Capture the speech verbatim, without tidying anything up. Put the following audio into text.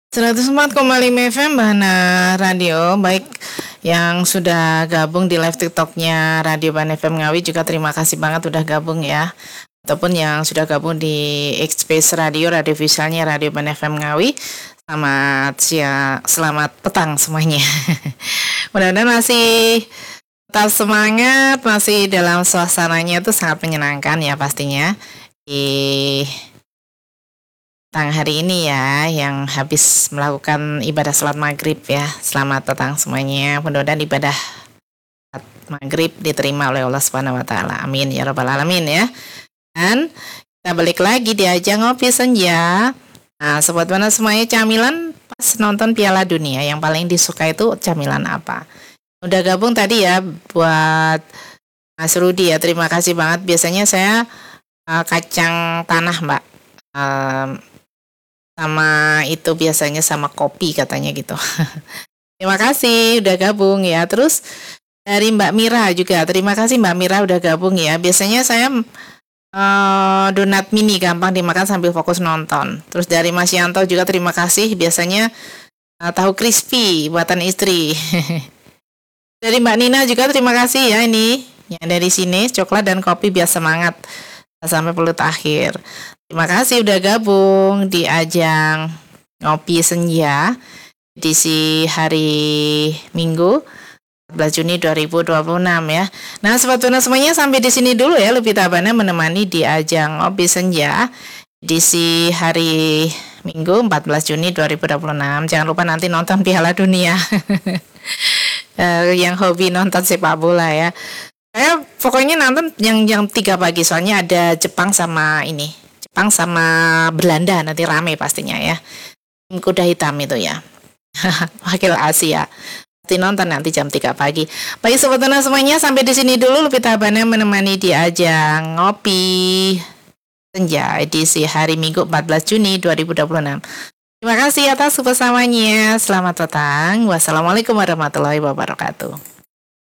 seratus empat koma lima F M Bahana Radio. Baik yang sudah gabung di live TikToknya Radio Bahana F M Ngawi juga terima kasih banget udah gabung ya. Ataupun yang sudah gabung di X-Space Radio, radio visualnya Radio Bahana F M Ngawi. Selamat siang, selamat petang semuanya. Mudah-mudahan masih tetap semangat, masih dalam suasananya itu sangat menyenangkan ya pastinya. Di petang hari ini ya, yang habis melakukan ibadah sholat maghrib ya. Selamat petang semuanya. Mudah-mudahan ibadah maghrib diterima oleh Allah Subhanahu Wa Taala. Amin ya Rabbal Alamin ya. Dan kita balik lagi di ajang ngopi senja. Nah, sobat mana semuanya, camilan pas nonton Piala Dunia yang paling disuka itu camilan apa? Udah gabung tadi ya buat Mas Rudi ya. Terima kasih banget. Biasanya saya uh, kacang tanah, Mbak. Um, sama itu biasanya sama kopi katanya gitu. Terima kasih udah gabung ya. Terus dari Mbak Mira juga, terima kasih Mbak Mira udah gabung ya. Biasanya saya uh, donat mini gampang dimakan sambil fokus nonton. Terus dari Mas Yanto juga terima kasih, biasanya uh, tahu crispy buatan istri. Dari Mbak Nina juga terima kasih ya, ini yang dari sini coklat dan kopi biar semangat sampai pelut akhir. Terima kasih udah gabung di ajang ngopi senja edisi hari Minggu empat belas Juni dua ribu dua puluh enam ya. Nah, sobat Tuna semuanya, sampai di sini dulu ya Lupita Abana menemani di ajang ngopi senja edisi hari Minggu empat belas Juni dua ribu dua puluh enam. Jangan lupa nanti nonton Piala Dunia. uh, yang hobi nonton sepak bola ya. Saya pokoknya nonton yang jam tiga pagi, soalnya ada Jepang sama ini. Jepang sama Belanda, nanti rame pastinya ya. Tim kuda hitam itu ya. Wakil Asia. Nanti nonton nanti jam tiga pagi. Baik sobat Tuna semuanya, sampai di sini dulu Lupita Abana menemani di ajang ngopi senja edisi hari Minggu empat belas Juni dua ribu dua puluh enam. Terima kasih atas kebersamanya. Selamat petang. Wassalamualaikum warahmatullahi wabarakatuh.